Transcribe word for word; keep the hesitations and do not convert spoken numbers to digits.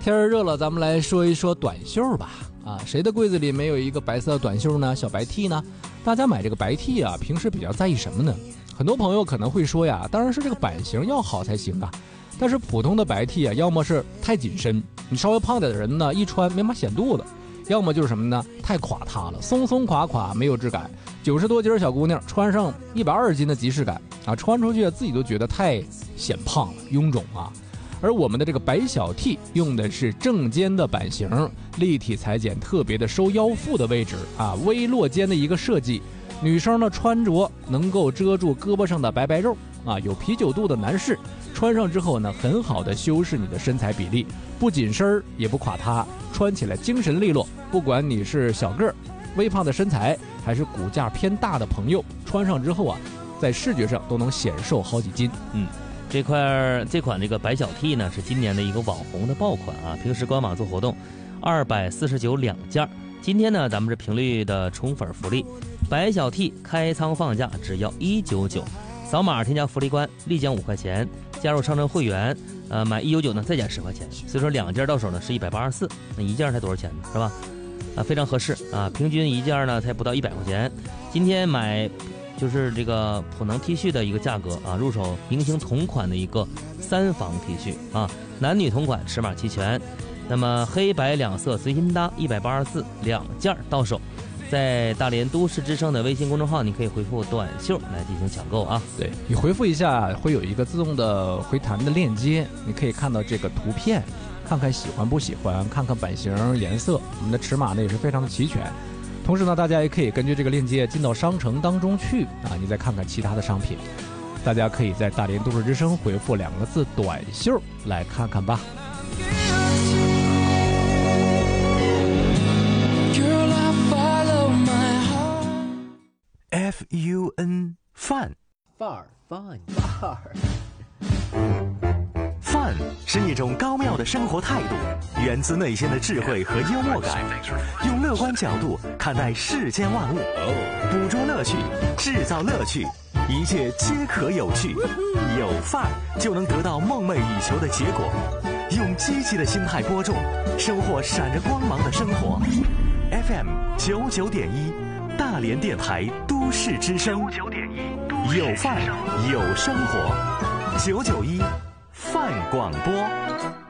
天儿热了，咱们来说一说短袖吧。啊，谁的柜子里没有一个白色短袖呢？小白 T 呢？大家买这个白 T 啊，平时比较在意什么呢？很多朋友可能会说呀，当然是这个版型要好才行啊。但是普通的白 T 啊，要么是太紧身，你稍微胖点的人呢，一穿没法显肚子；要么就是什么呢？太垮塌了，松松垮垮，没有质感。九十多斤小姑娘穿上一百二十斤的即视感啊，穿出去自己都觉得太显胖了，臃肿啊。而我们的这个白小 T 用的是正肩的版型，立体裁剪，特别的收腰腹的位置啊，微落肩的一个设计。女生呢穿着能够遮住胳膊上的白白肉啊，有啤酒肚的男士穿上之后呢，很好的修饰你的身材比例，不紧身也不垮塌，穿起来精神利落。不管你是小个儿、微胖的身材，还是骨架偏大的朋友，穿上之后啊，在视觉上都能显瘦好几斤。 嗯。这块这款这个白小 T 呢，是今年的一个网红的爆款啊！平时官网做活动，二百四十九两件。今天呢，咱们是频率的宠粉福利，白小 T 开仓放价只要一九九，扫码添加福利官，立减五块钱，加入商城会员，呃，买一九九呢再减十块钱，所以说两件到手呢是一百八十四，那一件才多少钱呢？是吧？啊，非常合适啊！平均一件呢才不到一百块钱。今天买。就是这个普能 T 恤的一个价格啊，入手明星同款的一个三防 T 恤啊，男女同款，尺码齐全。那么黑白两色随心搭，一百八十四两件到手。在大连都市之声的微信公众号，你可以回复短袖来进行抢购啊。 对，你回复一下，会有一个自动的回弹的链接，你可以看到这个图片，看看喜欢不喜欢，看看版型、颜色，我们的尺码呢也是非常的齐全。同时呢，大家也可以根据这个链接进到商城当中去啊，你再看看其他的商品。大家可以在大连都市之声回复两个字“短袖”来看看吧。 F U N 范范儿范范儿。 范是一种高妙的生活态度，源自内心的智慧和幽默感，用乐观角度看待世间万物，捕捉乐趣，制造乐趣，一切皆可有趣。有范儿就能得到梦寐以求的结果。用积极的心态播种，收获闪着光芒的生活。F M 九九点一，大连电台都市之声，有范儿有生活，九九一。范广播。